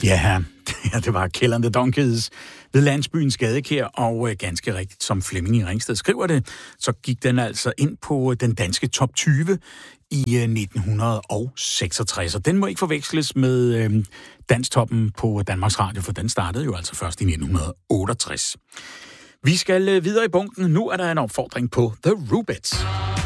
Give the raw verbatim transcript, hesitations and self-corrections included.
Ja, det var Kill and the Donkeys ved landsbyen Gadekær, og ganske rigtigt, som Flemming i Ringsted skriver det, så gik den altså ind på den danske top tyve i nitten seksogtres, og den må ikke forveksles med øh, Danstoppen på Danmarks Radio, for den startede jo altså først i nitten otteogtres. Vi skal videre i bunken. Nu er der en opfordring på The Rubettes.